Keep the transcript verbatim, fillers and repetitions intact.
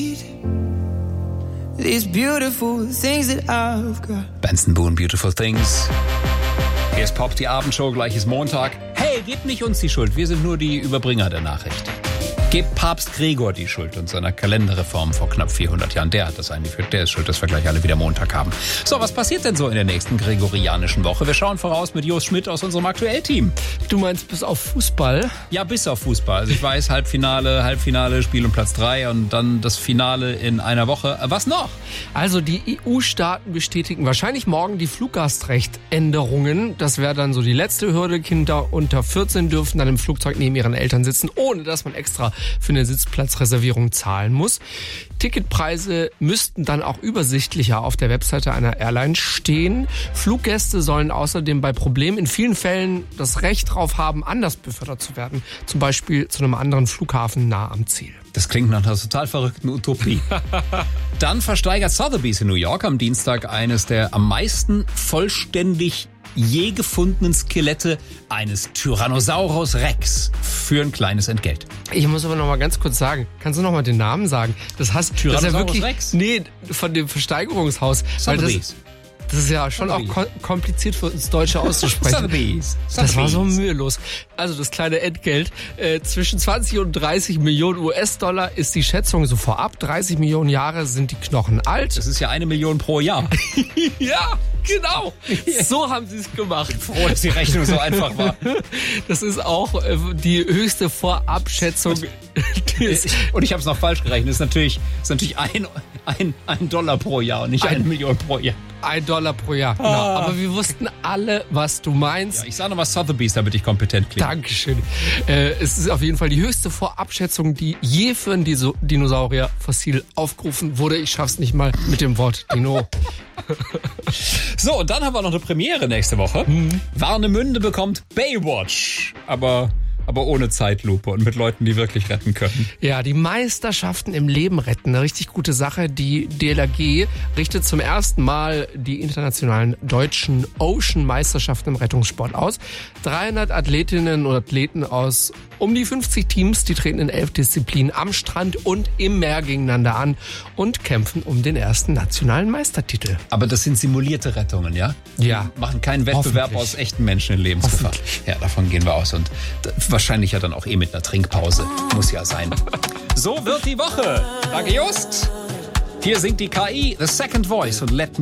These beautiful things that I've got. Benson Boone, Beautiful Things. Hier ist Pop, die Abendshow, gleich ist Montag. Hey, gebt nicht uns die Schuld, wir sind nur die Überbringer der Nachricht. Gebt Papst Gregor die Schuld und seiner Kalenderreform vor knapp vierhundert Jahren. Der hat das eingeführt, der ist schuld, dass wir gleich alle wieder Montag haben. So, was passiert denn so in der nächsten gregorianischen Woche? Wir schauen voraus mit Jos Schmidt aus unserem Aktuell-Team. Du meinst bis auf Fußball? Ja, bis auf Fußball. Also ich weiß, Halbfinale, Halbfinale, Spiel um Platz drei und dann das Finale in einer Woche. Was noch? Also die E U-Staaten bestätigen wahrscheinlich morgen die Fluggastrechtänderungen. Das wäre dann so die letzte Hürde. Kinder unter vierzehn dürfen dann im Flugzeug neben ihren Eltern sitzen, ohne dass man extra für eine Sitzplatzreservierung zahlen muss. Ticketpreise müssten dann auch übersichtlicher auf der Webseite einer Airline stehen. Fluggäste sollen außerdem bei Problemen in vielen Fällen das Recht darauf haben, anders befördert zu werden. Zum Beispiel zu einem anderen Flughafen nah am Ziel. Das klingt nach einer total verrückten Utopie. Dann versteigert Sotheby's in New York am Dienstag eines der am meisten vollständig je gefundenen Skelette eines Tyrannosaurus Rex für ein kleines Entgelt. Ich muss aber noch mal ganz kurz sagen, kannst du noch mal den Namen sagen? Das heißt Tyrannosaurus das ist ja wirklich, Rex? Nee, von dem Versteigerungshaus. Sotheby's. Das ist ja schon auch ko- kompliziert für uns Deutsche auszusprechen. Sotheby's. Das war so mühelos. Also das kleine Entgelt. Äh, zwischen zwanzig und dreißig Millionen U S-Dollar ist die Schätzung so vorab. dreißig Millionen Jahre sind die Knochen alt. Das ist ja eine Million pro Jahr. Ja, genau. So haben sie es gemacht. Froh, dass die Rechnung so einfach war. Das ist auch äh, die höchste Vorabschätzung. Und ich habe es noch falsch gerechnet. Das ist natürlich, das ist natürlich ein, ein, ein Dollar pro Jahr und nicht ein, eine Million pro Jahr. Ein Dollar pro Jahr, genau. Ah. Aber wir wussten alle, was du meinst. Ja, ich sage nochmal Sotheby's, damit ich kompetent klinge. Dankeschön. Äh, es ist auf jeden Fall die höchste Vorabschätzung, die je für ein Diso- Dinosaurier-Fossil aufgerufen wurde. Ich schaff's nicht mal mit dem Wort Dino. So, und dann haben wir noch eine Premiere nächste Woche. Mhm. Warnemünde bekommt Baywatch. Aber... aber ohne Zeitlupe und mit Leuten, die wirklich retten können. Ja, die Meisterschaften im Leben retten. Eine richtig gute Sache. Die D L R G richtet zum ersten Mal die internationalen deutschen Ocean-Meisterschaften im Rettungssport aus. dreihundert Athletinnen und Athleten aus um die fünfzig Teams, die treten in elf Disziplinen am Strand und im Meer gegeneinander an und kämpfen um den ersten nationalen Meistertitel. Aber das sind simulierte Rettungen, ja? Ja. Die machen keinen Wettbewerb aus echten Menschen in Lebensgefahr. Ja, davon gehen wir aus. Und wahrscheinlich ja dann auch eh mit einer Trinkpause. Muss ja sein. So wird die Woche. Danke, Just. Hier singt die K I The Second Voice und Let Me